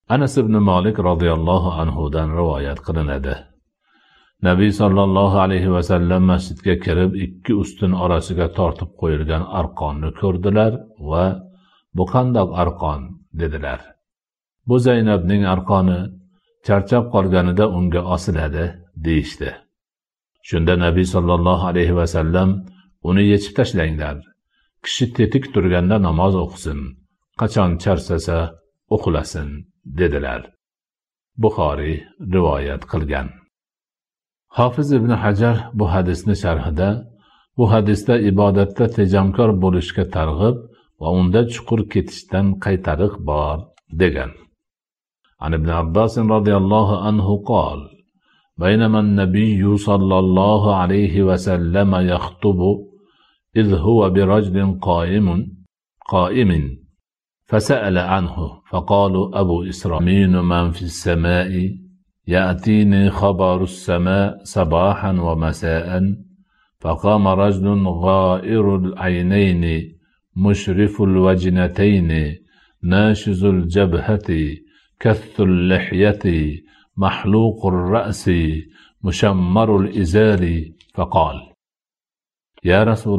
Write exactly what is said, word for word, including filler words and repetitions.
Anas ibn Malik radhiyallohu anhudan rivoyat qilinadi. Nabiy sallallohu alayhi va sallam masjidga kirib, ikki ustun orasiga tortib qo'yilgan arqonni ko'rdilar va bu qandoq arqon dedilar. Bu Zaynabning arqoni, charchab qolganida unga osiladi deyishdi. Shunda Nabiy sallallohu alayhi va sallam uni yechib tashlanglar. Kishi tetik turganda namoz o'qisin, qachon charchasa uxlasin dedilar. Buxoriy rivoyat qilgan. Hofiz ibn Hajar bu hadisni sharhida, bu hadisda ibodatda tejamkor bo'lishga targ'ib va unda chuqur ketishdan qaytariq bor degan. An ibn Abbas radhiyallohu anhu qol: "Baynama an-nabiy sallallohu alayhi va sallam yaxtubu idh huwa bi rajulin qa'imun qa'imin فسأل عنه فقالوا أبو إسرائيل من في السماء يأتيني خبر السماء صباحا ومساء فقام رجل غائر العينين مشرف الوجنتين ناشز الجبهة كث اللحية محلوق الرأس مشمر الإزار فقال: يا رسول